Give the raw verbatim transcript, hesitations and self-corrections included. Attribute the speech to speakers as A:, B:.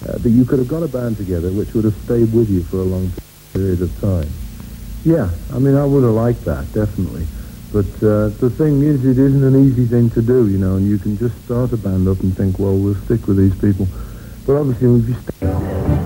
A: Uh, but you could have got a band together which would have stayed with you for a long period of time. Yeah, I mean, I would have liked that, definitely. But uh, the thing is, it isn't an easy thing to do, you know, and you can just start a band up and think, well, we'll stick with these people. But obviously, if you... St-